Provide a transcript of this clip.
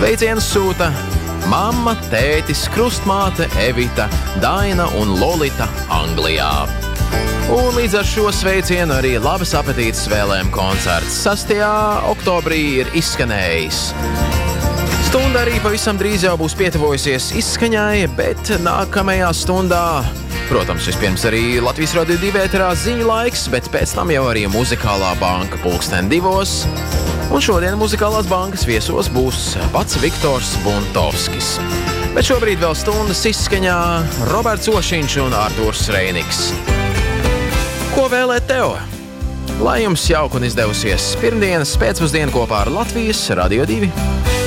Sveicienus sūta mamma, tētis, krustmāte, Evita, Daina un Lolita Anglijā. Un līdz ar šo sveicienu arī labas apetītes vēlēm koncerts 6. oktobrī ir izskanējis. Stunda arī pavisam drīz jau būs pietuvojusies izskaņai, bet nākamajā stundā, protams, vispirms arī Latvijas Radio 2 ēterā ziņu laiks, bet pēc tam jau arī muzikālā banka 2:00. Un šodien muzikālās bankas viesos būs pats Viktors Buntovskis. Bet šobrīd vēl stundas izskaņā Roberts Ošiņš un Artūrs Reiniks. Ko vēlēt tev? Lai jums jauka un izdevusies pirmdienas pēcpusdiena kopā ar Latvijas Radio 2.